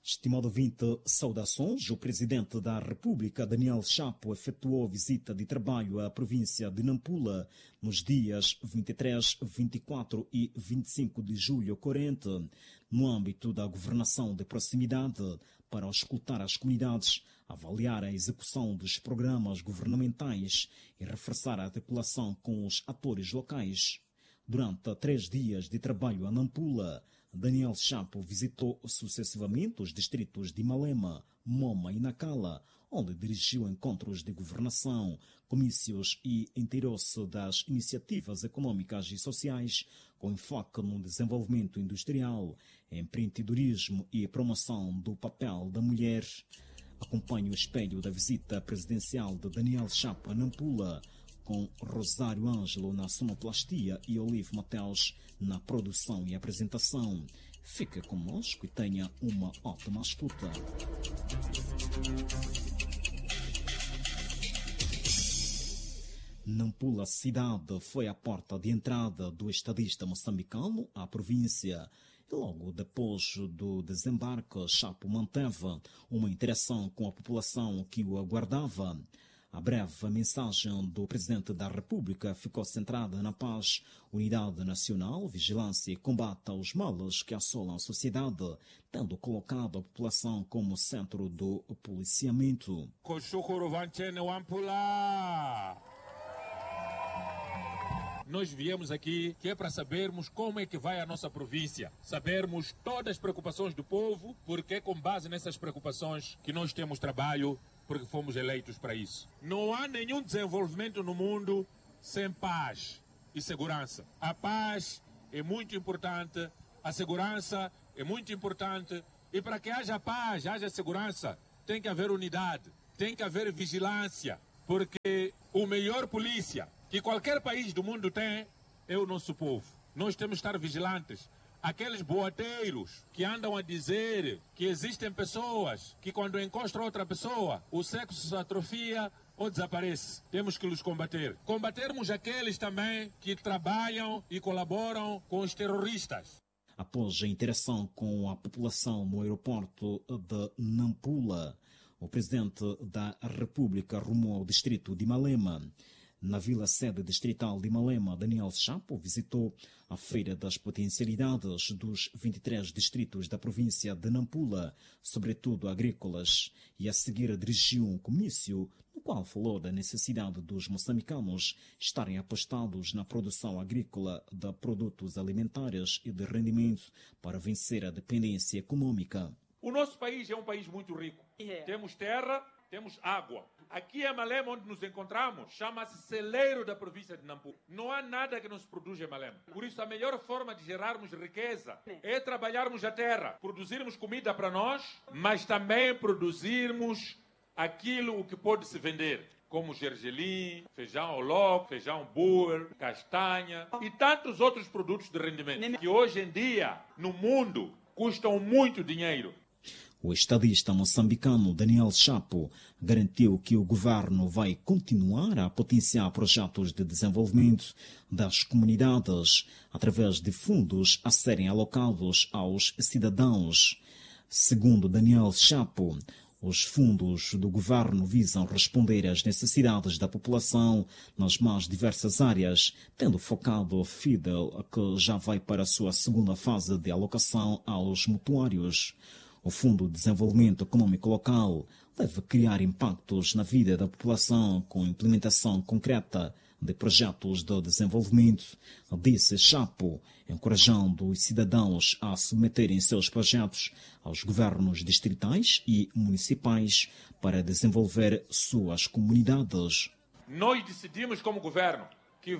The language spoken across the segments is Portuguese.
Estimado ouvinte, saudações. O Presidente da República, Daniel Chapo, efetuou visita de trabalho à província de Nampula nos dias 23, 24 e 25 de julho corrente, no âmbito da governação de proximidade, para escutar as comunidades, avaliar a execução dos programas governamentais e reforçar a articulação com os atores locais. Durante 3 dias de trabalho a Nampula, Daniel Chapo visitou sucessivamente os distritos de Malema, Moma e Nacala, onde dirigiu encontros de governação, comícios e inteirou-se das iniciativas econômicas e sociais com enfoque no desenvolvimento industrial, empreendedorismo e promoção do papel da mulher. Acompanhe o espelho da visita presidencial de Daniel Chapo a Nampula, com Rosário Ângelo na sonoplastia e Olivo Mateus na produção e apresentação. Fique conosco e tenha uma ótima escuta. Nampula cidade foi a porta de entrada do estadista moçambicano à província. E logo depois do desembarque, Chapo manteve uma interação com a população que o aguardava. A breve mensagem do Presidente da República ficou centrada na paz, unidade nacional, vigilância e combate aos males que assolam a sociedade, tendo colocado a população como centro do policiamento. Nós viemos aqui que é para sabermos como é que vai a nossa província, sabermos todas as preocupações do povo, porque é com base nessas preocupações que nós temos trabalho, porque fomos eleitos para isso. Não há nenhum desenvolvimento no mundo sem paz e segurança. A paz é muito importante, a segurança é muito importante, e para que haja paz, haja segurança, tem que haver unidade, tem que haver vigilância, porque o melhor polícia que qualquer país do mundo tem é o nosso povo. Nós temos que estar vigilantes. Aqueles boateiros que andam a dizer que existem pessoas que quando encostam outra pessoa, o sexo se atrofia ou desaparece. Temos que os combater. Combatermos aqueles também que trabalham e colaboram com os terroristas. Após a interação com a população no aeroporto de Nampula, o Presidente da República rumou ao distrito de Malema. Na vila-sede distrital de Malema, Daniel Chapo visitou a Feira das Potencialidades dos 23 distritos da província de Nampula, sobretudo agrícolas, e a seguir dirigiu um comício no qual falou da necessidade dos moçambicanos estarem apostados na produção agrícola de produtos alimentares e de rendimento para vencer a dependência econômica. O nosso país é um país muito rico. Temos terra, temos água. Aqui em Malema, onde nos encontramos, chama-se celeiro da província de Nampula. Não há nada que nos produza em Malema. Por isso, a melhor forma de gerarmos riqueza é trabalharmos a terra, produzirmos comida para nós, mas também produzirmos aquilo que pode se vender, como gergelim, feijão ao loco, feijão boer, castanha e tantos outros produtos de rendimento, que hoje em dia, no mundo, custam muito dinheiro. O estadista moçambicano Daniel Chapo garantiu que o governo vai continuar a potenciar projetos de desenvolvimento das comunidades através de fundos a serem alocados aos cidadãos. Segundo Daniel Chapo, os fundos do governo visam responder às necessidades da população nas mais diversas áreas, tendo focado o FIDEL, que já vai para a sua segunda fase de alocação aos mutuários. O Fundo de Desenvolvimento Econômico Local deve criar impactos na vida da população com implementação concreta de projetos de desenvolvimento, disse Chapo, encorajando os cidadãos a submeterem seus projetos aos governos distritais e municipais para desenvolver suas comunidades. Nós decidimos como governo que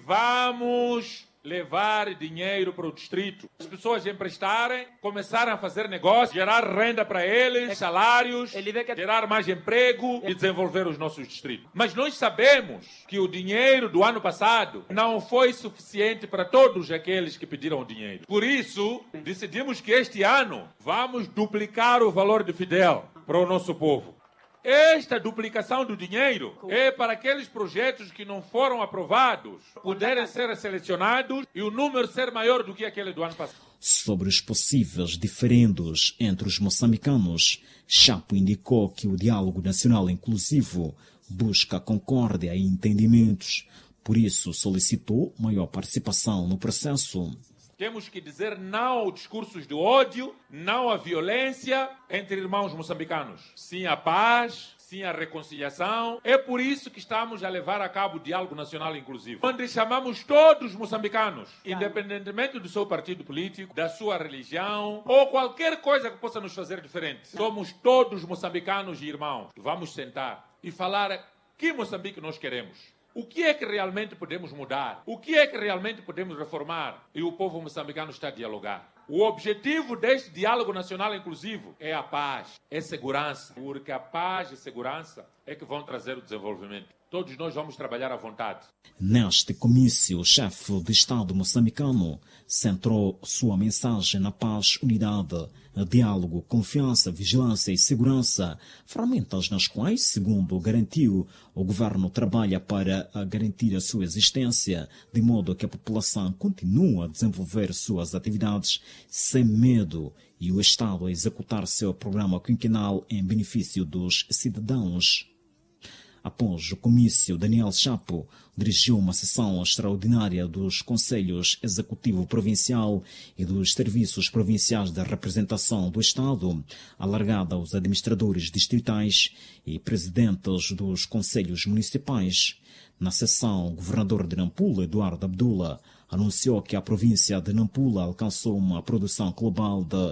vamos levar dinheiro para o distrito. As pessoas emprestarem, começarem a fazer negócio, gerar renda para eles, salários, gerar mais emprego e desenvolver os nossos distritos. Mas nós sabemos que o dinheiro do ano passado não foi suficiente para todos aqueles que pediram dinheiro. Por isso, decidimos que este ano vamos duplicar o valor de Fidel para o nosso povo. Esta duplicação do dinheiro é para aqueles projetos que não foram aprovados poderem ser selecionados e o número ser maior do que aquele do ano passado. Sobre os possíveis diferendos entre os moçambicanos, Chapo indicou que o diálogo nacional inclusivo busca concórdia e entendimentos. Por isso, solicitou maior participação no processo. Temos que dizer não aos discursos de ódio, não à violência entre irmãos moçambicanos. Sim à paz, sim à reconciliação. É por isso que estamos a levar a cabo o diálogo nacional inclusivo, onde chamamos todos os moçambicanos, independentemente do seu partido político, da sua religião ou qualquer coisa que possa nos fazer diferente. Somos todos moçambicanos e irmãos. Vamos sentar e falar que Moçambique nós queremos. O que é que realmente podemos mudar? O que é que realmente podemos reformar? E o povo moçambicano está a dialogar. O objetivo deste diálogo nacional inclusivo é a paz, é segurança, porque a paz e segurança é que vão trazer o desenvolvimento. Todos nós vamos trabalhar à vontade. Neste comício, o chefe de Estado moçambicano centrou sua mensagem na paz, unidade, diálogo, confiança, vigilância e segurança, ferramentas nas quais, segundo garantiu, o governo trabalha para garantir a sua existência, de modo que a população continue a desenvolver suas atividades sem medo e o Estado a executar seu programa quinquenal em benefício dos cidadãos. Após o comício, Daniel Chapo dirigiu uma sessão extraordinária dos Conselhos Executivo Provincial e dos Serviços Provinciais de Representação do Estado, alargada aos administradores distritais e presidentes dos Conselhos Municipais. Na sessão, o governador de Nampula, Eduardo Abdullah, anunciou que a província de Nampula alcançou uma produção global de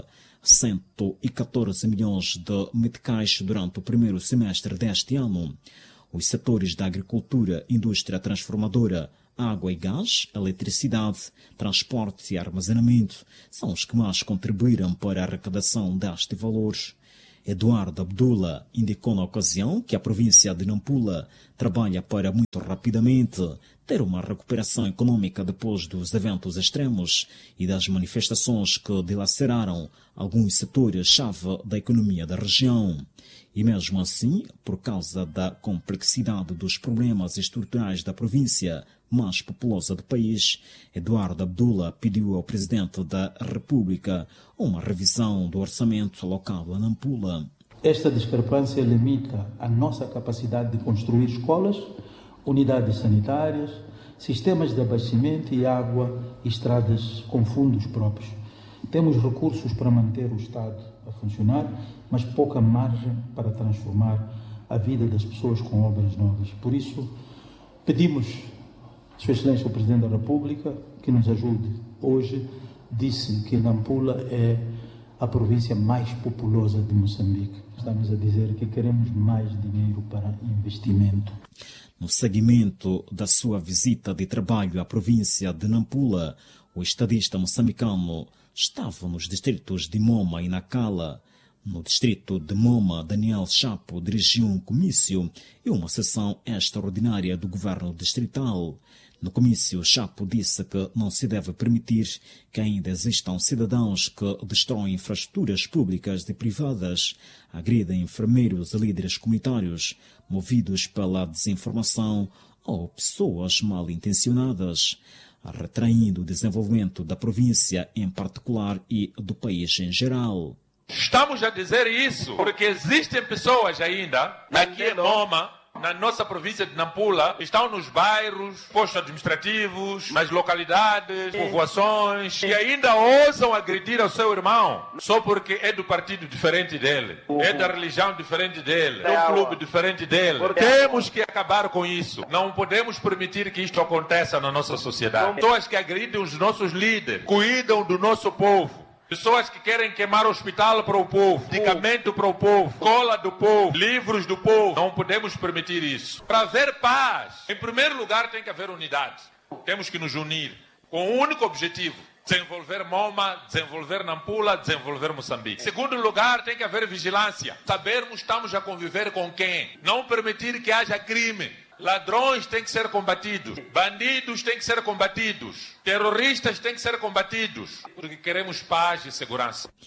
114 milhões de meticais durante o primeiro semestre deste ano. Os setores da agricultura, indústria transformadora, água e gás, eletricidade, transporte e armazenamento são os que mais contribuíram para a arrecadação deste valor. Eduardo Abdullah indicou na ocasião que a província de Nampula trabalha para muito rapidamente ter uma recuperação econômica depois dos eventos extremos e das manifestações que dilaceraram alguns setores-chave da economia da região. E mesmo assim, por causa da complexidade dos problemas estruturais da província mais populosa do país, Eduardo Abdullah pediu ao Presidente da República uma revisão do orçamento alocado a Nampula. Esta discrepância limita a nossa capacidade de construir escolas, unidades sanitárias, sistemas de abastecimento e água e estradas com fundos próprios. Temos recursos para manter o Estado a funcionar, mas pouca margem para transformar a vida das pessoas com obras novas. Por isso, pedimos, Sua Excelência o Presidente da República, que nos ajude. Hoje disse que Nampula é a província mais populosa de Moçambique. Estamos a dizer que queremos mais dinheiro para investimento. No seguimento da sua visita de trabalho à província de Nampula, o estadista moçambicano estava nos distritos de Moma e Nacala. No distrito de Moma, Daniel Chapo dirigiu um comício e uma sessão extraordinária do governo distrital. No comício, Chapo disse que não se deve permitir que ainda existam cidadãos que destroem infraestruturas públicas e privadas, agridem enfermeiros e líderes comunitários, movidos pela desinformação ou pessoas mal intencionadas, retraindo o desenvolvimento da província em particular e do país em geral. Estamos a dizer isso porque existem pessoas ainda aqui em Moma, na nossa província de Nampula, estão nos bairros, postos administrativos, nas localidades, povoações, e ainda ousam agredir ao seu irmão só porque é do partido diferente dele, é da religião diferente dele, é do clube diferente dele. Temos que acabar com isso. Não podemos permitir que isto aconteça na nossa sociedade. Pessoas que agridem os nossos líderes, cuidam do nosso povo. Pessoas que querem queimar hospital para o povo, medicamento para o povo, escola do povo, livros do povo. Não podemos permitir isso. Para haver paz, em primeiro lugar tem que haver unidade. Temos que nos unir com um único objetivo: desenvolver Moma, desenvolver Nampula, desenvolver Moçambique. Em segundo lugar, tem que haver vigilância. Sabermos estamos a conviver com quem. Não permitir que haja crime. Ladrões têm que ser combatidos, bandidos têm que ser combatidos, terroristas têm que ser combatidos, porque queremos paz e segurança.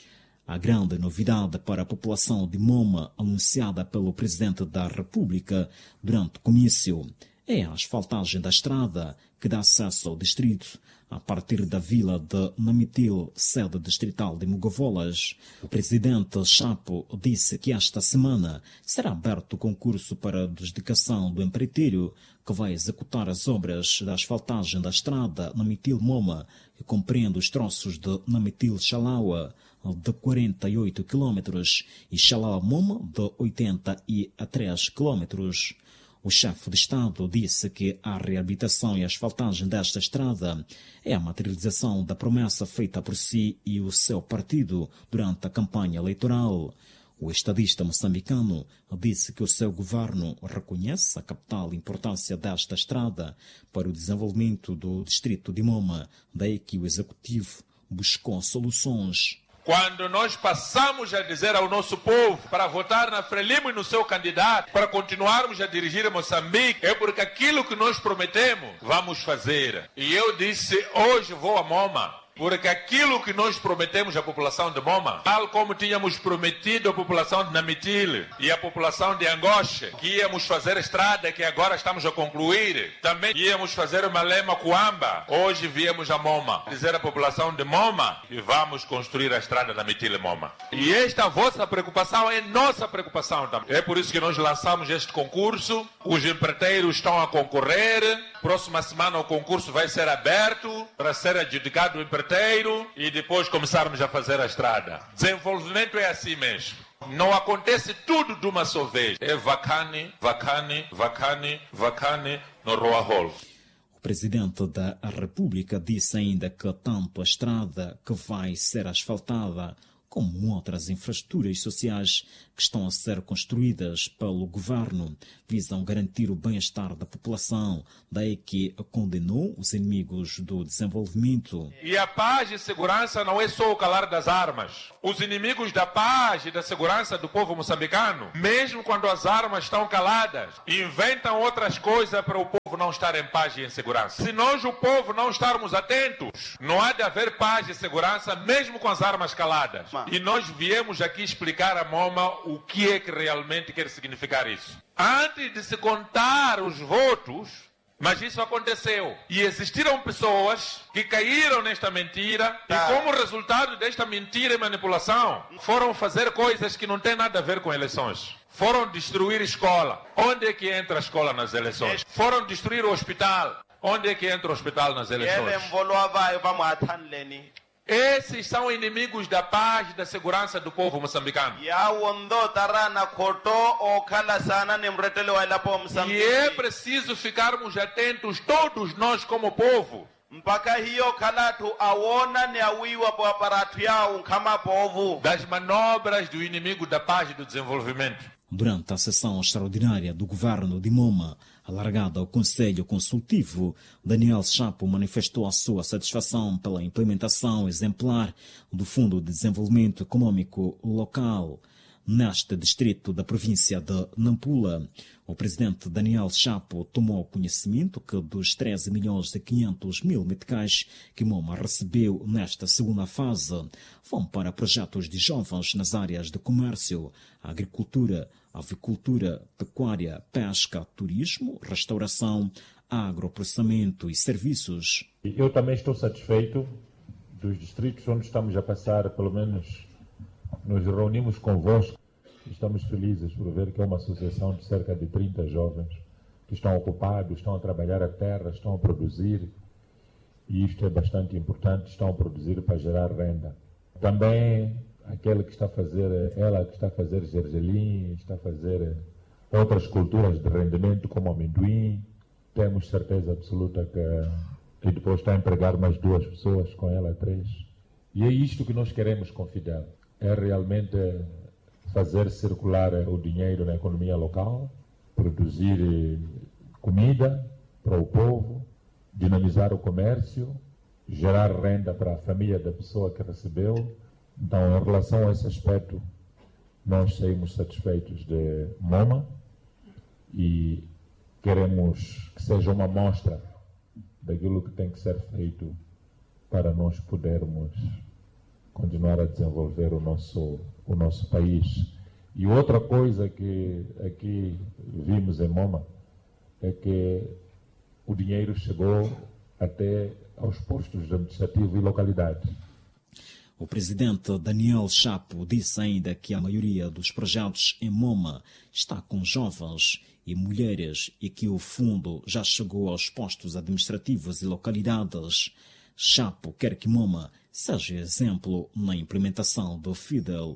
A grande novidade para a população de Moma, anunciada pelo Presidente da República durante o comício, é a asfaltagem da estrada que dá acesso ao distrito a partir da vila de Namitil, sede distrital de Mugavolas. O presidente Chapo disse que esta semana será aberto o concurso para a adjudicação do empreiteiro que vai executar as obras da asfaltagem da estrada Namitil-Moma, que compreende os troços de Namitil-Xalaua, de 48 km, e Xalaua-Moma, de 83 km. O chefe de Estado disse que a reabilitação e asfaltagem desta estrada é a materialização da promessa feita por si e o seu partido durante a campanha eleitoral. O estadista moçambicano disse que o seu governo reconhece a capital importância desta estrada para o desenvolvimento do distrito de Moma, daí que o executivo buscou soluções. Quando nós passamos a dizer ao nosso povo para votar na Frelimo e no seu candidato, para continuarmos a dirigir Moçambique, é porque aquilo que nós prometemos, vamos fazer. E eu disse, hoje vou a Moma, porque aquilo que nós prometemos à população de Moma, tal como tínhamos prometido à população de Namitil e à população de Angoche, que íamos fazer estrada que agora estamos a concluir, também íamos fazer uma Lema-Coamba, hoje viemos a Moma, dizer à população de Moma que vamos construir a estrada Namitil e Moma. E esta vossa preocupação é nossa preocupação também. É por isso que nós lançamos este concurso, os empreiteiros estão a concorrer, próxima semana o concurso vai ser aberto para ser adjudicado o empreiteiro e depois começarmos a fazer a estrada. Desenvolvimento é assim mesmo. Não acontece tudo de uma só vez. É vacane, vacane, vacane, vacane no Roahol. O presidente da República disse ainda que tanto a estrada que vai ser asfaltada como outras infraestruturas sociais que estão a ser construídas pelo governo visam garantir o bem-estar da população, daí que condenou os inimigos do desenvolvimento. E a paz e segurança não é só o calar das armas. Os inimigos da paz e da segurança do povo moçambicano, mesmo quando as armas estão caladas, inventam outras coisas para o povo não estar em paz e em segurança. Se nós, o povo, não estarmos atentos, não há de haver paz e segurança mesmo com as armas caladas. E nós viemos aqui explicar a Moma o que é que realmente quer significar isso. Antes de se contar os votos, mas isso aconteceu. E existiram pessoas que caíram nesta mentira e como resultado desta mentira e manipulação, foram fazer coisas que não têm nada a ver com eleições. Foram destruir escola. Onde é que entra a escola nas eleições? Foram destruir o hospital. Onde é que entra o hospital nas eleições? Esses são inimigos da paz e da segurança do povo moçambicano. E é preciso ficarmos atentos, todos nós como povo, das manobras do inimigo da paz e do desenvolvimento. Durante a sessão extraordinária do governo de Moma, alargada ao Conselho Consultivo, Daniel Chapo manifestou a sua satisfação pela implementação exemplar do Fundo de Desenvolvimento Econômico Local neste distrito da província de Nampula. O presidente Daniel Chapo tomou conhecimento que dos 13.500.000 meticais que Moma recebeu nesta segunda fase vão para projetos de jovens nas áreas de comércio, agricultura, avicultura, pecuária, pesca, turismo, restauração, agroprocessamento e serviços. Eu também estou satisfeito dos distritos onde estamos a passar, pelo menos nos reunimos convosco. Estamos felizes por ver que é uma associação de cerca de 30 jovens que estão ocupados, estão a trabalhar a terra, estão a produzir, e isto é bastante importante, estão a produzir para gerar renda. Também aquele que está a fazer, ela que está a fazer gergelim, está a fazer outras culturas de rendimento como amendoim, temos certeza absoluta que depois está a empregar mais 2 pessoas, com ela 3. E é isto que nós queremos com Fidel, é realmente fazer circular o dinheiro na economia local, produzir comida para o povo, dinamizar o comércio, gerar renda para a família da pessoa que recebeu. Então, em relação a esse aspecto, nós saímos satisfeitos de Moma e queremos que seja uma amostra daquilo que tem que ser feito para nós podermos continuar a desenvolver o nosso país. E outra coisa que aqui vimos em Moma é que o dinheiro chegou até aos postos administrativos e localidades. O presidente Daniel Chapo disse ainda que a maioria dos projetos em Moma está com jovens e mulheres e que o fundo já chegou aos postos administrativos e localidades. Chapo quer que Moma seja exemplo na implementação do FIDEL.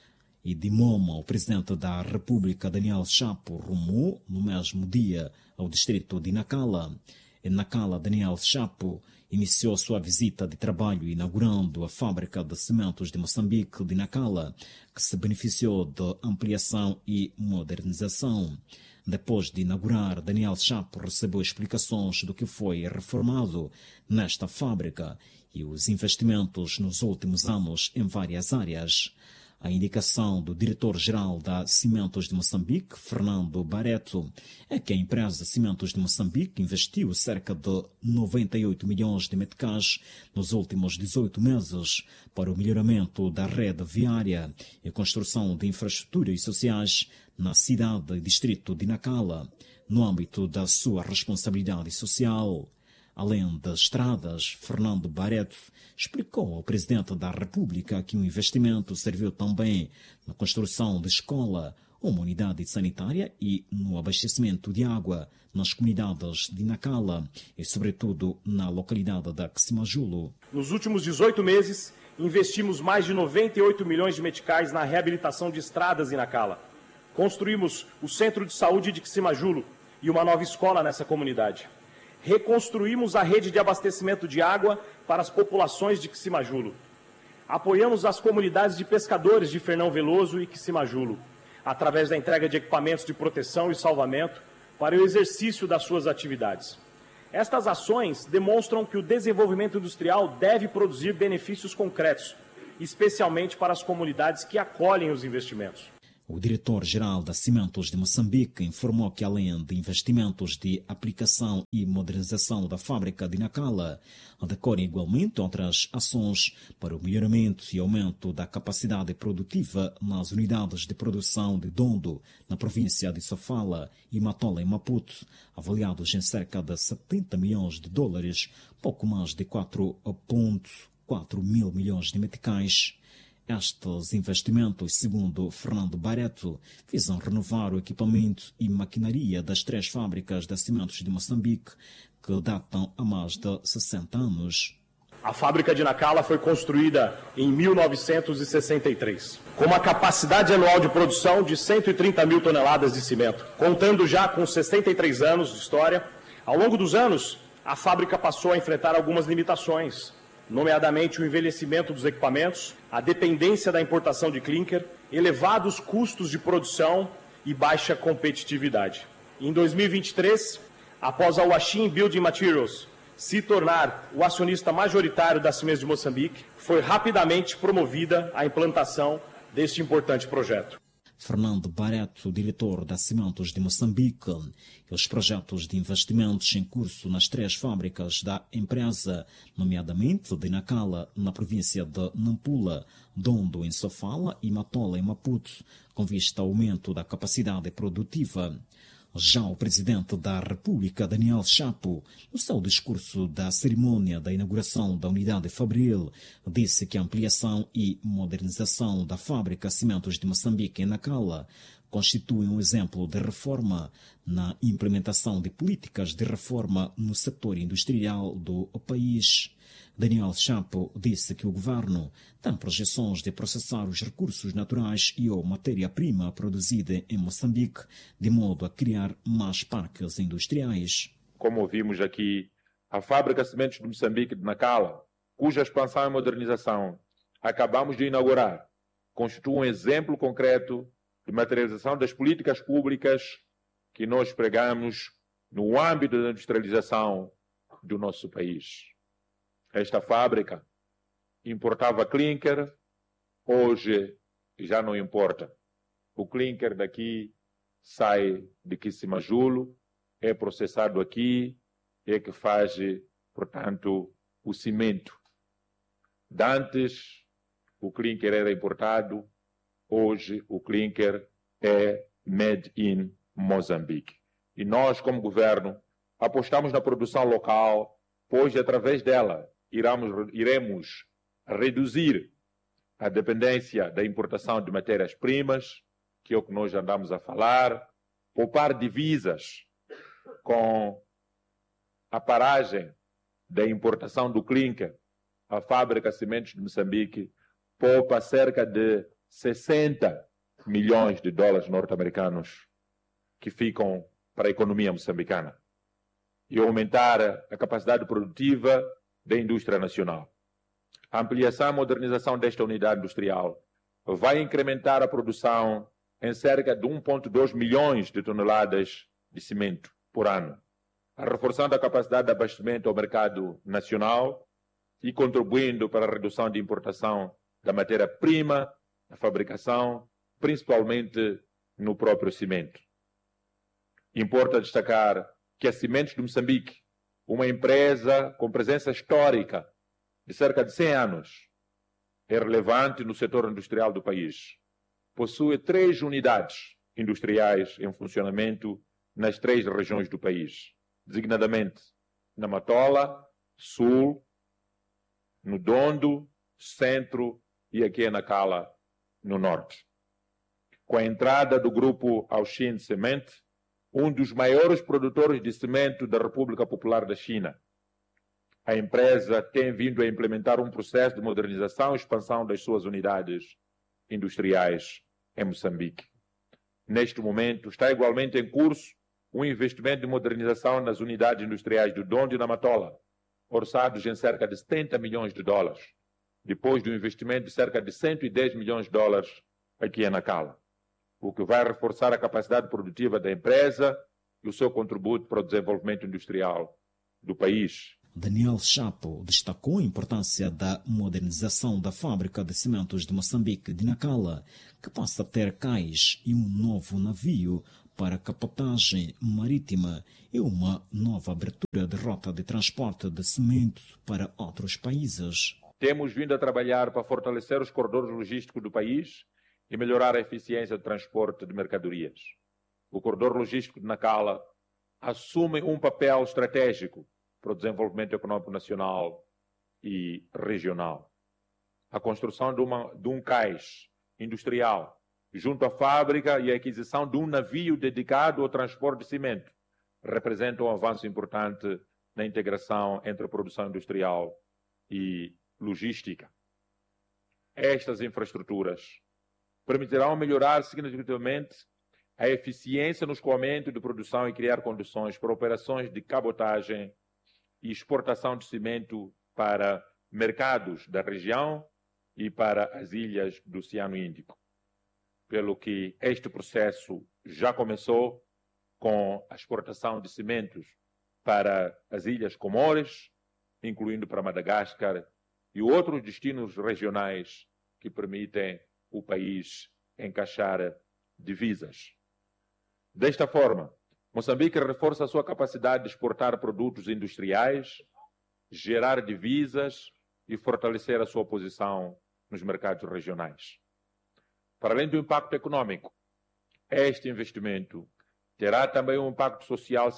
E de Moma, o presidente da República, Daniel Chapo, rumou no mesmo dia ao distrito de Nacala. Em Nacala, Daniel Chapo iniciou sua visita de trabalho inaugurando a fábrica de cimentos de Moçambique de Nacala, que se beneficiou de ampliação e modernização. Depois de inaugurar, Daniel Chapo recebeu explicações do que foi reformado nesta fábrica e os investimentos nos últimos anos em várias áreas. A indicação do diretor-geral da Cimentos de Moçambique, Fernando Barreto, é que a empresa Cimentos de Moçambique investiu cerca de 98 milhões de meticais nos últimos 18 meses para o melhoramento da rede viária e construção de infraestruturas sociais na cidade e distrito de Nacala, no âmbito da sua responsabilidade social. Além das estradas, Fernando Barreto explicou ao presidente da República que o investimento serviu também na construção de escola, uma unidade sanitária e no abastecimento de água nas comunidades de Nacala e, sobretudo, na localidade da Quissimajulo. Nos últimos 18 meses, investimos mais de 98 milhões de meticais na reabilitação de estradas em Nacala. Construímos o Centro de Saúde de Quissimajulo e uma nova escola nessa comunidade. Reconstruímos a rede de abastecimento de água para as populações de Quissimajulo. Apoiamos as comunidades de pescadores de Fernão Veloso e Quissimajulo, através da entrega de equipamentos de proteção e salvamento para o exercício das suas atividades. Estas ações demonstram que o desenvolvimento industrial deve produzir benefícios concretos, especialmente para as comunidades que acolhem os investimentos. O diretor-geral da Cimentos de Moçambique informou que, além de investimentos de aplicação e modernização da fábrica de Nacala, decorrem igualmente outras ações para o melhoramento e aumento da capacidade produtiva nas unidades de produção de Dondo, na província de Sofala, e Matola, em Maputo, avaliados em cerca de 70 milhões de dólares, pouco mais de 4,4 mil milhões de meticais. Estes investimentos, segundo Fernando Barreto, visam renovar o equipamento e maquinaria das 3 fábricas de cimentos de Moçambique, que datam há mais de 60 anos. A fábrica de Nacala foi construída em 1963, com uma capacidade anual de produção de 130 mil toneladas de cimento. Contando já com 63 anos de história, ao longo dos anos, a fábrica passou a enfrentar algumas limitações, nomeadamente o envelhecimento dos equipamentos, a dependência da importação de clinker, elevados custos de produção e baixa competitividade. Em 2023, após a Huaxin Building Materials se tornar o acionista majoritário da Cimentos de Moçambique, foi rapidamente promovida a implantação deste importante projeto. Fernando Barreto, diretor da Cimentos de Moçambique, e os projetos de investimentos em curso nas 3 fábricas da empresa, nomeadamente de Nacala, na província de Nampula, Dondo, em Sofala, e Matola, em Maputo, com vista ao aumento da capacidade produtiva. Já o presidente da República, Daniel Chapo, no seu discurso da cerimônia da inauguração da unidade fabril, disse que a ampliação e modernização da fábrica Cimentos de Moçambique em Nacala constitui um exemplo de reforma na implementação de políticas de reforma no setor industrial do país. Daniel Chapo disse que o governo tem projeções de processar os recursos naturais e ou matéria-prima produzida em Moçambique, de modo a criar mais parques industriais. Como ouvimos aqui, a fábrica Cimentos de Moçambique de Nacala, cuja expansão e modernização acabamos de inaugurar, constitui um exemplo concreto de materialização das políticas públicas que nós pregamos no âmbito da industrialização do nosso país. Esta fábrica importava clinker, hoje já não importa. O clinker daqui sai de Quissimajulo, é processado aqui, é que faz, portanto, o cimento. Dantes, o clinker era importado, hoje o clinker é made in Moçambique. E nós, como governo, apostamos na produção local, pois através dela iremos reduzir a dependência da importação de matérias-primas, que é o que nós andamos a falar, poupar divisas com a paragem da importação do clinker. A fábrica Cimentos de Moçambique poupa cerca de 60 milhões de dólares norte-americanos que ficam para a economia moçambicana e aumentar a capacidade produtiva da indústria nacional. A ampliação e modernização desta unidade industrial vai incrementar a produção em cerca de 1,2 milhões de toneladas de cimento por ano, reforçando a capacidade de abastecimento ao mercado nacional e contribuindo para a redução de importação da matéria-prima, da fabricação, principalmente no próprio cimento. Importa destacar que a Cimentos de Moçambique, uma empresa com presença histórica de cerca de 100 anos, é relevante no setor industrial do país. Possui 3 unidades industriais em funcionamento nas 3 regiões do país, designadamente na Matola, Sul, no Dondo, Centro e aqui em Nacala, no Norte. Com a entrada do grupo Auxin Cement, um dos maiores produtores de cimento da República Popular da China, a empresa tem vindo a implementar um processo de modernização e expansão das suas unidades industriais em Moçambique. Neste momento, está igualmente em curso um investimento de modernização nas unidades industriais do Dondo e na Matola, orçados em cerca de 70 milhões de dólares, depois de um investimento de cerca de 110 milhões de dólares aqui em Nacala, o que vai reforçar a capacidade produtiva da empresa e o seu contributo para o desenvolvimento industrial do país. Daniel Chapo destacou a importância da modernização da fábrica de cimentos de Moçambique de Nacala, que passa a ter cais e um novo navio para capotagem marítima e uma nova abertura de rota de transporte de cimento para outros países. Temos vindo a trabalhar para fortalecer os corredores logísticos do país e melhorar a eficiência do transporte de mercadorias. O corredor logístico de Nacala assume um papel estratégico para o desenvolvimento econômico nacional e regional. A construção de um cais industrial junto à fábrica e a aquisição de um navio dedicado ao transporte de cimento representa um avanço importante na integração entre a produção industrial e logística. Estas infraestruturas permitirão melhorar significativamente a eficiência no escoamento de produção e criar condições para operações de cabotagem e exportação de cimento para mercados da região e para as ilhas do Oceano Índico. Pelo que este processo já começou com a exportação de cimentos para as Ilhas Comores, incluindo para Madagascar e outros destinos regionais que permitem o país encaixar divisas. Desta forma, Moçambique reforça a sua capacidade de exportar produtos industriais, gerar divisas e fortalecer a sua posição nos mercados regionais. Para além do impacto econômico, este investimento terá também um impacto social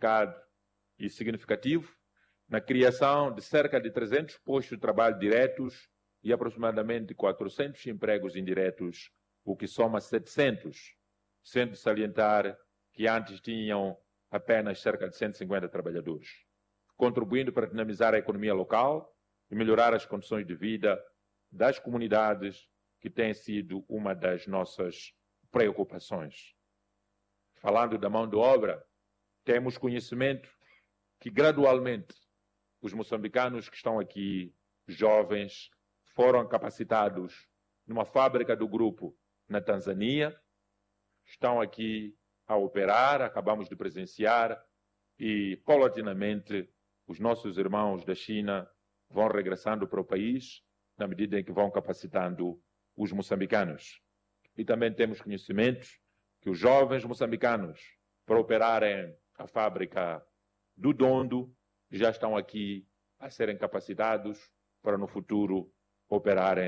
significativo na criação de cerca de 300 postos de trabalho diretos e aproximadamente 400 empregos indiretos, o que soma 700, sendo de salientar que antes tinham apenas cerca de 150 trabalhadores, contribuindo para dinamizar a economia local e melhorar as condições de vida das comunidades, que tem sido uma das nossas preocupações. Falando da mão de obra, temos conhecimento que gradualmente os moçambicanos que estão aqui, jovens, foram capacitados numa fábrica do grupo na Tanzânia, estão aqui a operar, acabamos de presenciar, e paulatinamente os nossos irmãos da China vão regressando para o país na medida em que vão capacitando os moçambicanos. E também temos conhecimentos que os jovens moçambicanos, para operarem a fábrica do Dondo, já estão aqui a serem capacitados para no futuro operarem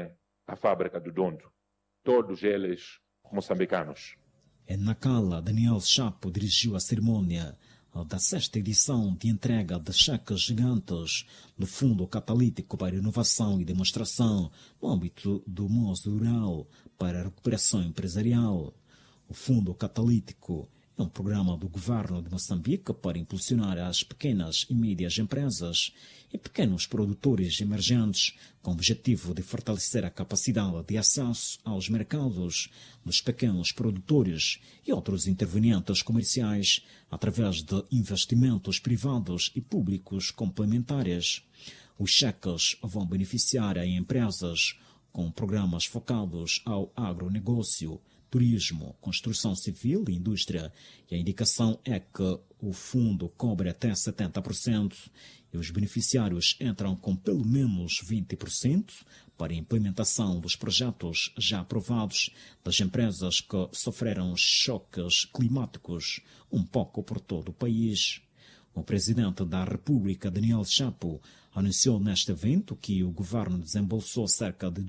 a fábrica do Dondo, todos eles moçambicanos. Em Nacala, Daniel Chapo dirigiu a cerimônia da 6ª edição de entrega de cheques gigantes do Fundo Catalítico para Inovação e Demonstração no âmbito do MOS Rural para a Recuperação Empresarial. O Fundo Catalítico é um programa do governo de Moçambique para impulsionar as pequenas e médias empresas e pequenos produtores emergentes, com o objetivo de fortalecer a capacidade de acesso aos mercados dos pequenos produtores e outros intervenientes comerciais através de investimentos privados e públicos complementares. Os cheques vão beneficiar a empresas com programas focados ao agronegócio, turismo, construção civil e indústria, e a indicação é que o fundo cobre até 70% e os beneficiários entram com pelo menos 20% para a implementação dos projetos já aprovados das empresas que sofreram choques climáticos um pouco por todo o país. O presidente da República, Daniel Chapo, anunciou neste evento que o governo desembolsou cerca de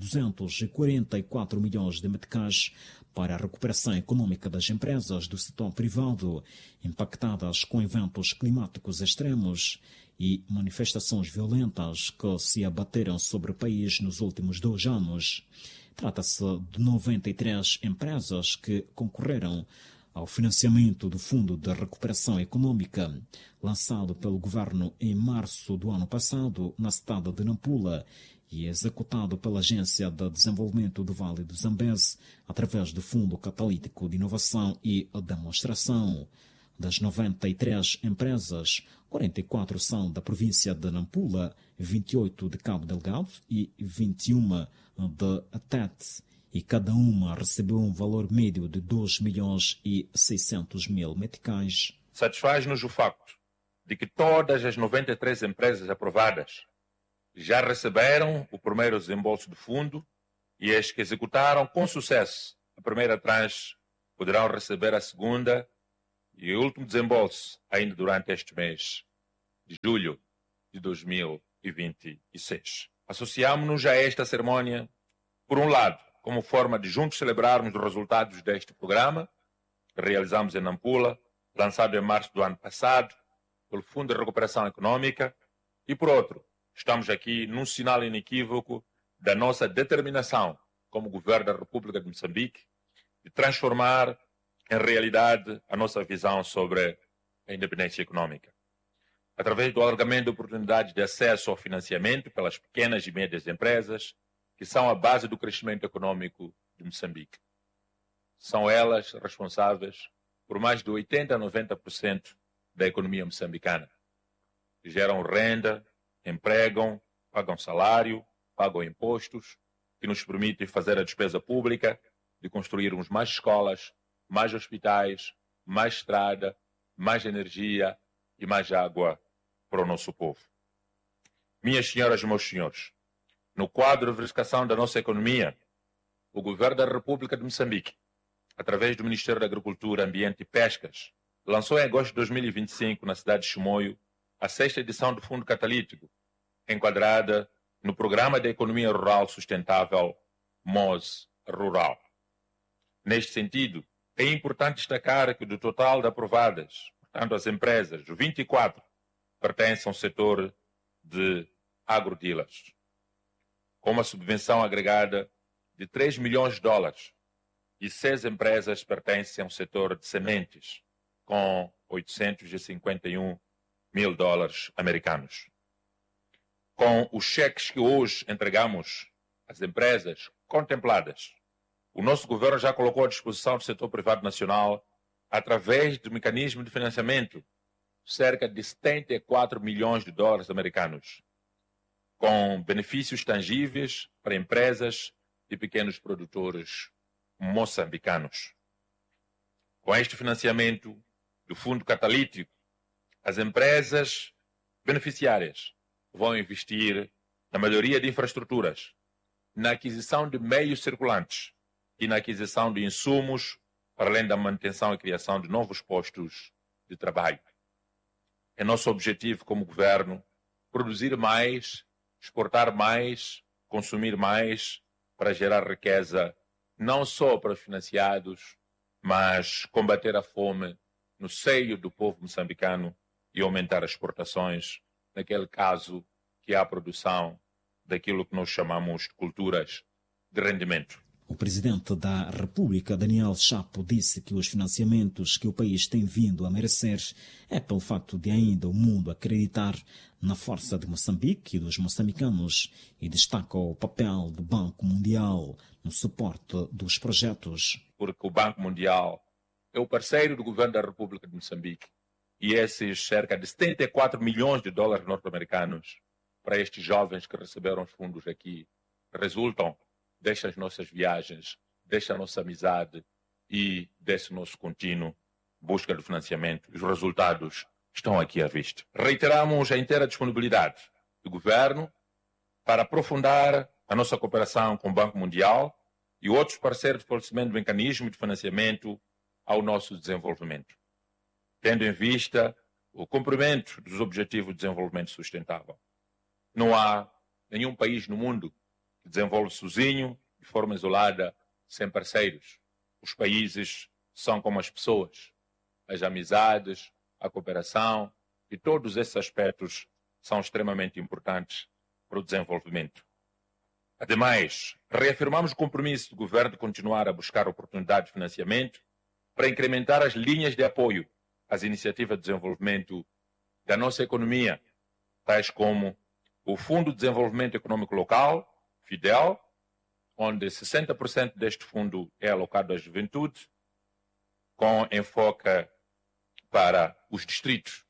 244 milhões de meticais para a recuperação econômica das empresas do setor privado impactadas com eventos climáticos extremos e manifestações violentas que se abateram sobre o país nos últimos 2 anos. Trata-se de 93 empresas que concorreram ao financiamento do Fundo de Recuperação Econômica, lançado pelo governo em março do ano passado na cidade de Nampula e executado pela Agência de Desenvolvimento do Vale do Zambeze através do Fundo Catalítico de Inovação e Demonstração. Das 93 empresas, 44 são da província de Nampula, 28 de Cabo Delgado e 21 de Tete, e cada uma recebeu um valor médio de 2.600.000 meticais. Satisfaz-nos o facto de que todas as 93 empresas aprovadas já receberam o primeiro desembolso do fundo e as que executaram com sucesso a primeira tranche poderão receber a segunda e o último desembolso ainda durante este mês de julho de 2026. Associamos-nos a esta cerimônia, por um lado, como forma de juntos celebrarmos os resultados deste programa que realizamos em Nampula, lançado em março do ano passado pelo Fundo de Recuperação Econômica, e por outro, estamos aqui num sinal inequívoco da nossa determinação como governo da República de Moçambique de transformar em realidade a nossa visão sobre a independência econômica. Através do alargamento de oportunidades de acesso ao financiamento pelas pequenas e médias empresas, que são a base do crescimento econômico de Moçambique. São elas responsáveis por mais de 80% a 90% da economia moçambicana. Geram renda, empregam, pagam salário, pagam impostos, que nos permitem fazer a despesa pública, de construirmos mais escolas, mais hospitais, mais estrada, mais energia e mais água para o nosso povo. Minhas senhoras e meus senhores, no quadro de verificação da nossa economia, o Governo da República de Moçambique, através do Ministério da Agricultura, Ambiente e Pescas, lançou em agosto de 2025, na cidade de Chimoio, a 6ª edição do Fundo Catalítico, enquadrada no Programa de Economia Rural Sustentável MOS Rural. Neste sentido, é importante destacar que do total de aprovadas, portanto as empresas, 24 pertencem ao setor de agrodealers, com uma subvenção agregada de $3 milhões, e 6 empresas pertencem ao setor de sementes, com $851 mil americanos. Com os cheques que hoje entregamos às empresas contempladas, o nosso governo já colocou à disposição do setor privado nacional, através do mecanismo de financiamento, cerca de $74 milhões americanos, com benefícios tangíveis para empresas e pequenos produtores moçambicanos. Com este financiamento do Fundo Catalítico, as empresas beneficiárias vão investir na melhoria de infraestruturas, na aquisição de meios circulantes e na aquisição de insumos, para além da manutenção e criação de novos postos de trabalho. É nosso objetivo como governo produzir mais, exportar mais, consumir mais para gerar riqueza não só para os financiados, mas combater a fome no seio do povo moçambicano e aumentar as exportações, naquele caso que há a produção daquilo que nós chamamos de culturas de rendimento. O presidente da República, Daniel Chapo, disse que os financiamentos que o país tem vindo a merecer é pelo facto de ainda o mundo acreditar na força de Moçambique e dos moçambicanos e destaca o papel do Banco Mundial no suporte dos projetos. Porque o Banco Mundial é o parceiro do governo da República de Moçambique e esses cerca de 74 milhões de dólares norte-americanos para estes jovens que receberam os fundos aqui resultam destas nossas viagens, desta nossa amizade e desse nosso contínuo busca de financiamento. Os resultados estão aqui à vista. Reiteramos a inteira disponibilidade do governo para aprofundar a nossa cooperação com o Banco Mundial e outros parceiros de fortalecimento do mecanismo de financiamento ao nosso desenvolvimento, tendo em vista o cumprimento dos Objetivos de Desenvolvimento Sustentável. Não há nenhum país no mundo que desenvolve sozinho, de forma isolada, sem parceiros. Os países são como as pessoas. As amizades, a cooperação e todos esses aspectos são extremamente importantes para o desenvolvimento. Ademais, reafirmamos o compromisso do governo de continuar a buscar oportunidades de financiamento para incrementar as linhas de apoio às iniciativas de desenvolvimento da nossa economia, tais como o Fundo de Desenvolvimento Econômico Local, FIDEL, onde 60% deste fundo é alocado à juventude, com enfoque para os distritos.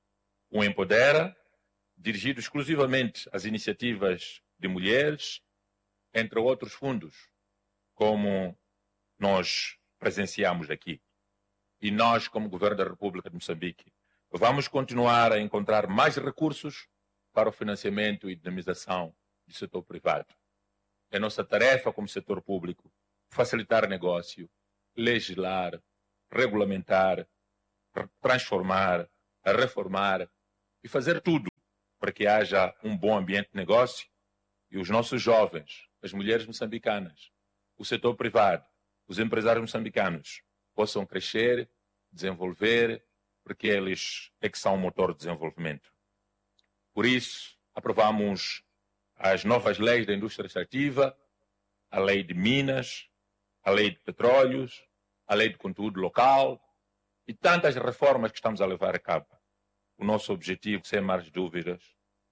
O Empodera, dirigido exclusivamente às iniciativas de mulheres, entre outros fundos, como nós presenciamos aqui. E nós, como Governo da República de Moçambique, vamos continuar a encontrar mais recursos para o financiamento e dinamização do setor privado. É nossa tarefa como setor público facilitar negócio, legislar, regulamentar, transformar, reformar e fazer tudo para que haja um bom ambiente de negócio e os nossos jovens, as mulheres moçambicanas, o setor privado, os empresários moçambicanos possam crescer, desenvolver, porque eles é que são o motor de desenvolvimento. Por isso, aprovamos as novas leis da indústria extrativa, a lei de minas, a lei de petróleos, a lei de conteúdo local e tantas reformas que estamos a levar a cabo. O nosso objetivo, sem mais dúvidas,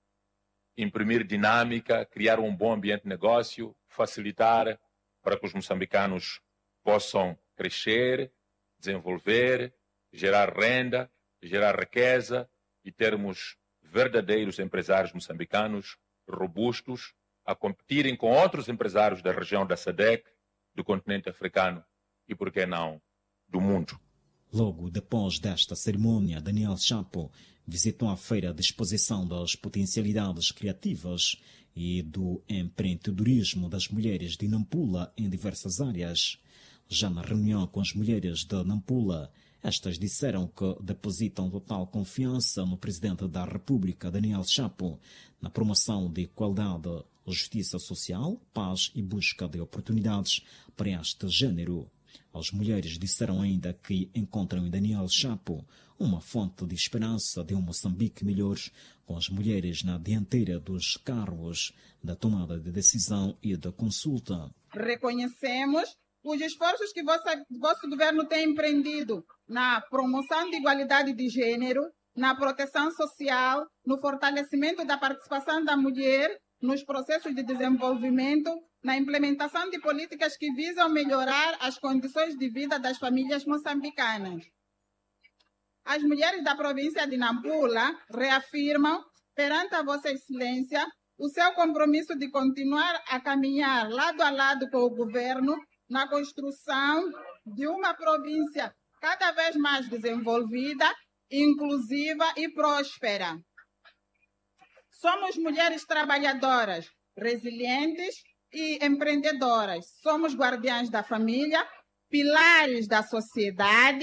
imprimir dinâmica, criar um bom ambiente de negócio, facilitar para que os moçambicanos possam crescer, desenvolver, gerar renda, gerar riqueza e termos verdadeiros empresários moçambicanos robustos a competirem com outros empresários da região da SADC, do continente africano e, por que não, do mundo. Logo depois desta cerimônia, Daniel Chapo visitou a feira de exposição das potencialidades criativas e do empreendedorismo das mulheres de Nampula em diversas áreas. Já na reunião com as mulheres de Nampula, estas disseram que depositam total confiança no presidente da República, Daniel Chapo, na promoção de igualdade, justiça social, paz e busca de oportunidades para este gênero. As mulheres disseram ainda que encontram em Daniel Chapo uma fonte de esperança de um Moçambique melhor, com as mulheres na dianteira dos cargos da tomada de decisão e da consulta. Reconhecemos os esforços que vosso governo tem empreendido na promoção de igualdade de gênero, na proteção social, no fortalecimento da participação da mulher nos processos de desenvolvimento, na implementação de políticas que visam melhorar as condições de vida das famílias moçambicanas. As mulheres da província de Nampula reafirmam, perante a Vossa Excelência, o seu compromisso de continuar a caminhar lado a lado com o governo na construção de uma província cada vez mais desenvolvida, inclusiva e próspera. Somos mulheres trabalhadoras, resilientes e empreendedoras. Somos guardiãs da família, pilares da sociedade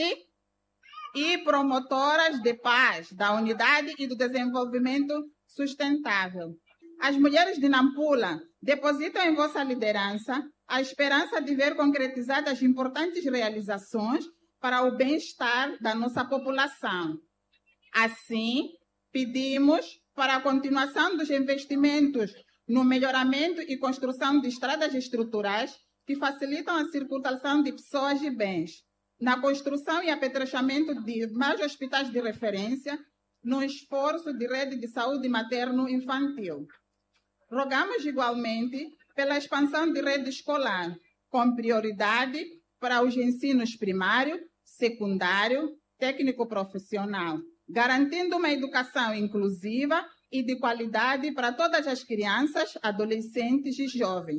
e promotoras de paz, da unidade e do desenvolvimento sustentável. as mulheres de Nampula depositam em vossa liderança a esperança de ver concretizadas importantes realizações para o bem-estar da nossa população. Assim, pedimos para a continuação dos investimentos no melhoramento e construção de estradas estruturais que facilitam a circulação de pessoas e bens, na construção e apetrechamento de mais hospitais de referência, no esforço de rede de saúde materno-infantil. Rogamos igualmente pela expansão de rede escolar, com prioridade para os ensinos primário, secundário, técnico-profissional, garantindo uma educação inclusiva e de qualidade para todas as crianças, adolescentes e jovens.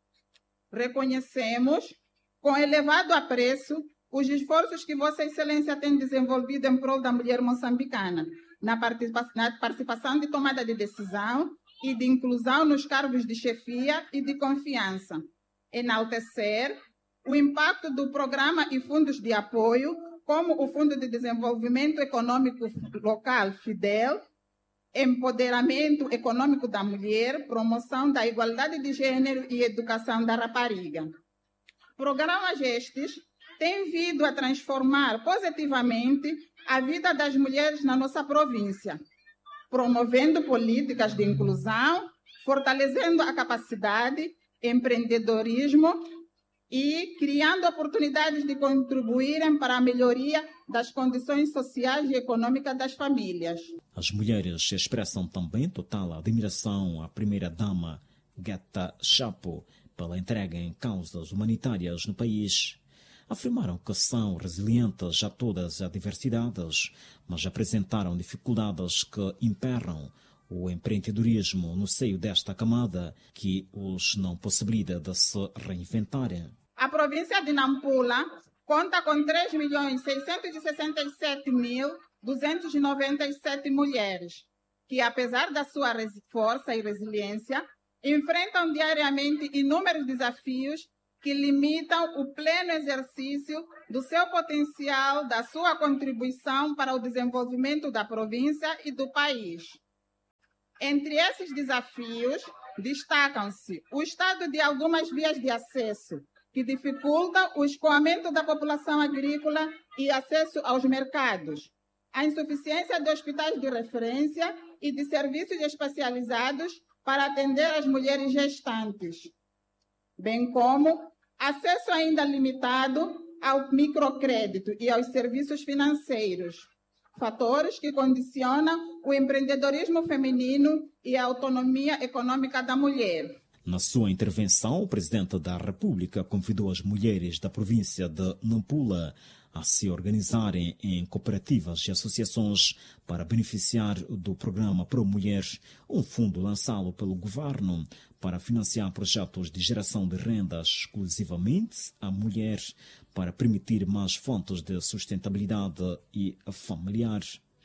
Reconhecemos com elevado apreço os esforços que Vossa Excelência tem desenvolvido em prol da mulher moçambicana, na participação de tomada de decisão e de inclusão nos cargos de chefia e de confiança. Enaltecer o impacto do programa e fundos de apoio, como o Fundo de Desenvolvimento Econômico Local, FIDEL, empoderamento econômico da mulher, promoção da igualdade de gênero e educação da rapariga. Programas estes têm vindo a transformar positivamente a vida das mulheres na nossa província, promovendo políticas de inclusão, fortalecendo a capacidade, empreendedorismo e criando oportunidades de contribuírem para a melhoria das condições sociais e econômicas das famílias. As mulheres expressam também total admiração à primeira-dama Geta Chapo pela entrega em causas humanitárias no país. Afirmaram que são resilientes a todas as adversidades, mas apresentaram dificuldades que emperram o empreendedorismo no seio desta camada, que os não possibilita de se reinventarem. A província de Nampula conta com 3.667.297 mulheres, que, apesar da sua força e resiliência, enfrentam diariamente inúmeros desafios que limitam o pleno exercício do seu potencial, da sua contribuição para o desenvolvimento da província e do país. Entre esses desafios, destacam-se o estado de algumas vias de acesso, que dificulta o escoamento da população agrícola e acesso aos mercados, a insuficiência de hospitais de referência e de serviços especializados para atender as mulheres gestantes, bem como acesso ainda limitado ao microcrédito e aos serviços financeiros, fatores que condicionam o empreendedorismo feminino e a autonomia econômica da mulher. Na sua intervenção, o presidente da República convidou as mulheres da província de Nampula a se organizarem em cooperativas e associações para beneficiar do programa Pro Mulher, um fundo lançado pelo governo para financiar projetos de geração de rendas exclusivamente à mulher, para permitir mais fontes de sustentabilidade e familiar.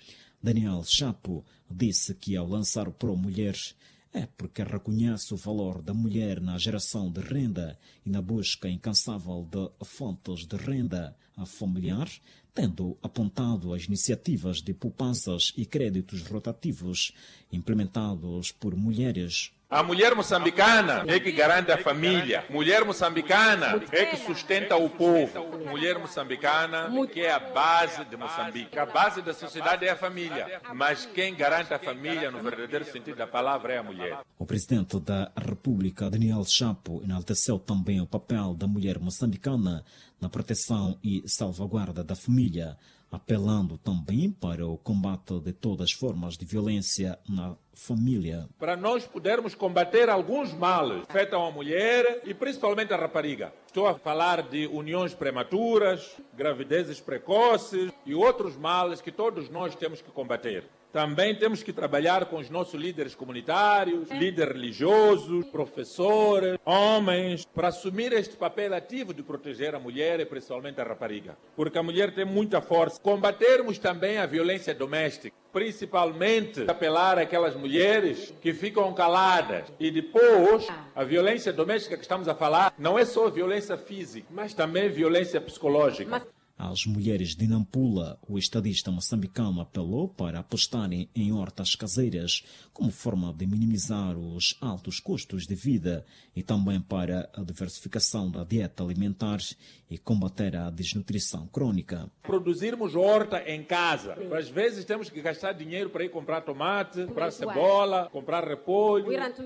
Daniel Chapo disse que ao lançar o Pro Mulher é porque reconhece o valor da mulher na geração de renda e na busca incansável de fontes de renda familiar, tendo apontado as iniciativas de poupanças e créditos rotativos implementados por mulheres. A mulher moçambicana é que garante a família. Mulher moçambicana é que sustenta o povo. Mulher moçambicana que é a base de Moçambique. A base da sociedade é a família. Mas quem garante a família no verdadeiro sentido da palavra é a mulher. O presidente da República, Daniel Chapo, enalteceu também o papel da mulher moçambicana na proteção e salvaguarda da família, apelando também para o combate de todas as formas de violência na família. Para nós podermos combater alguns males que afetam a mulher e principalmente a rapariga. Estou a falar de uniões prematuras, gravidezes precoces e outros males que todos nós temos que combater. Também temos que trabalhar com os nossos líderes comunitários, líderes religiosos, professores, homens, para assumir este papel ativo de proteger a mulher e principalmente a rapariga. Porque a mulher tem muita força. Combatermos também a violência doméstica, principalmente apelar àquelas mulheres que ficam caladas. E depois, a violência doméstica que estamos a falar não é só violência física, mas também violência psicológica. Às mulheres de Nampula, o estadista moçambicano apelou para apostarem em hortas caseiras como forma de minimizar os altos custos de vida e também para a diversificação da dieta alimentar e combater a desnutrição crônica. Produzirmos horta em casa. Às vezes temos que gastar dinheiro para ir comprar tomate, comprar cebola, comprar repolho,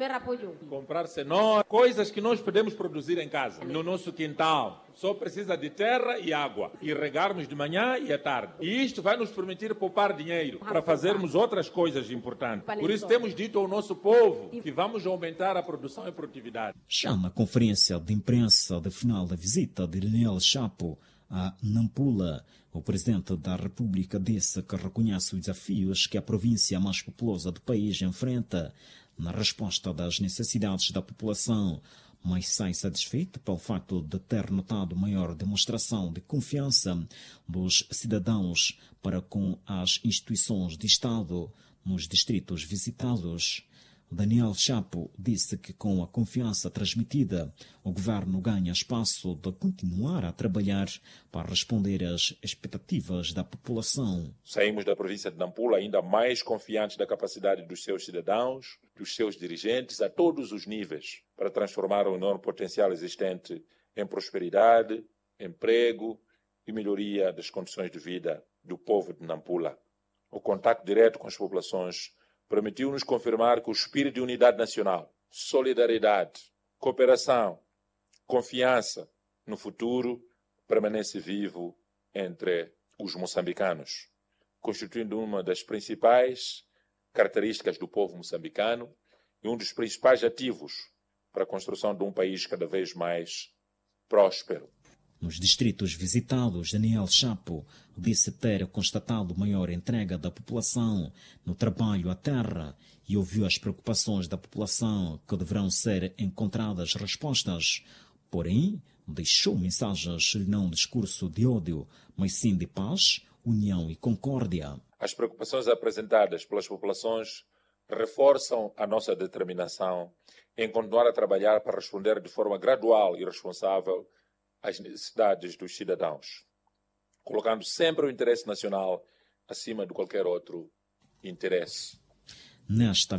comprar cenoura, coisas que nós podemos produzir em casa, no nosso quintal. Só precisa de terra e água e regarmos de manhã e à tarde. E isto vai nos permitir poupar dinheiro para fazermos outras coisas importantes. Por isso temos dito ao nosso povo que vamos aumentar a produção e produtividade. Já na conferência de imprensa de final da visita de Daniel Chapo a Nampula, o presidente da República disse que reconhece os desafios que a província mais populosa do país enfrenta na resposta das necessidades da população, mas sai satisfeito pelo facto de ter notado maior demonstração de confiança dos cidadãos para com as instituições de Estado nos distritos visitados. Daniel Chapo disse que com a confiança transmitida, o governo ganha espaço de continuar a trabalhar para responder às expectativas da população. Saímos da província de Nampula ainda mais confiantes da capacidade dos seus cidadãos, dos seus dirigentes, a todos os níveis, para transformar o enorme potencial existente em prosperidade, emprego e melhoria das condições de vida do povo de Nampula. O contato direto com as populações permitiu-nos confirmar que o espírito de unidade nacional, solidariedade, cooperação, confiança no futuro permanece vivo entre os moçambicanos, constituindo uma das principais características do povo moçambicano e um dos principais ativos para a construção de um país cada vez mais próspero. Nos distritos visitados, Daniel Chapo disse ter constatado maior entrega da população no trabalho à terra e ouviu as preocupações da população que deverão ser encontradas respostas. Porém, deixou mensagens não discurso de ódio, mas sim de paz, união e concórdia. As preocupações apresentadas pelas populações reforçam a nossa determinação em continuar a trabalhar para responder de forma gradual e responsável às necessidades dos cidadãos, colocando sempre o interesse nacional acima de qualquer outro interesse. Nesta